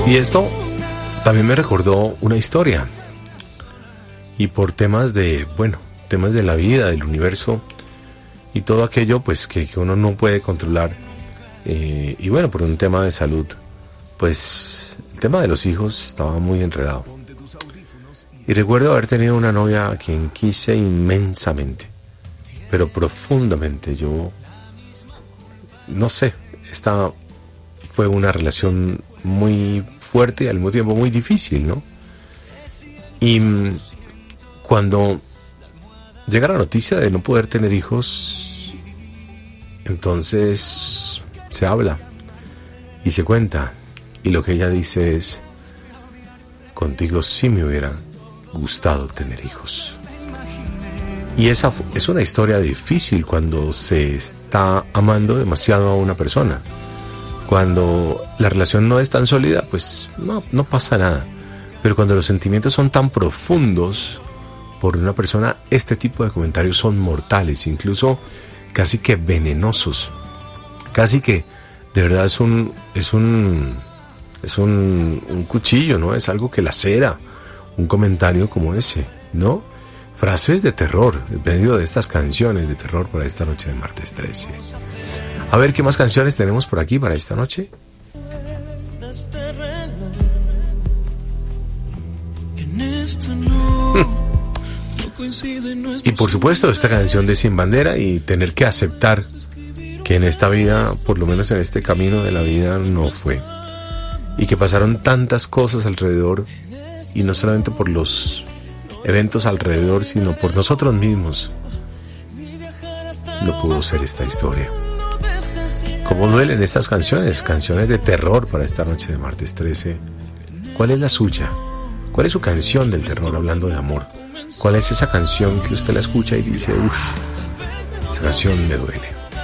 Y esto también me recordó una historia. Y por temas de la vida, del universo y todo aquello pues que uno no puede controlar. Y bueno, por un tema de salud, pues el tema de los hijos estaba muy enredado. Y recuerdo haber tenido una novia a quien quise inmensamente, pero profundamente. Yo no sé, esta fue una relación muy fuerte y al mismo tiempo muy difícil, ¿no? Y cuando llega la noticia de no poder tener hijos, entonces se habla y se cuenta, y lo que ella dice es: contigo sí me hubiera gustado tener hijos. Y esa es una historia difícil cuando se está amando demasiado a una persona. Cuando la relación no es tan sólida, pues no pasa nada. Pero cuando los sentimientos son tan profundos por una persona, este tipo de comentarios son mortales, incluso casi que venenosos. Casi que de verdad es un cuchillo, ¿no? Es algo que lacera, un comentario como ese, ¿no? Frases de terror en medio de estas canciones de terror para esta noche de martes 13. A ver qué más canciones tenemos por aquí para esta noche. Y por supuesto esta canción de Sin Bandera, y tener que aceptar que en esta vida, por lo menos en este camino de la vida, no fue, y que pasaron tantas cosas alrededor, y no solamente por los eventos alrededor, sino por nosotros mismos. No pudo ser esta historia. ¿Cómo duelen estas canciones? Canciones de terror para esta noche de martes 13. ¿Cuál es la suya? ¿Cuál es su canción del terror hablando de amor? ¿Cuál es esa canción que usted la escucha y dice, uff, esa canción me duele?